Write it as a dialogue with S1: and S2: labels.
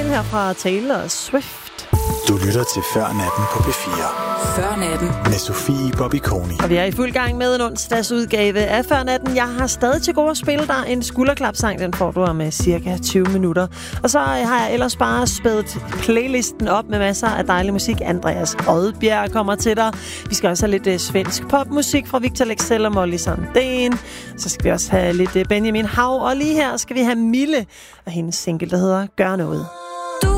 S1: Smile her fra Taylor Swift.
S2: Du lytter til Førnatten på P4.
S3: Førnatten
S2: Med Sofie Bobby Koni.
S1: Og vi er i fuld gang med en onsdagsudgave af Førnatten. Jeg har stadig til gode at spille dig en skulderklapsang. Den får du om cirka 20 minutter. Og så har jeg ellers bare spædet playlisten op med masser af dejlig musik. Andreas Odbjerg kommer til dig. Vi skal også have lidt svensk popmusik fra Victor Leksell og Molly Sandén. Så skal vi også have lidt Benjamin Hav. Og lige her skal vi have Mille og hendes single, der hedder Gør Noget.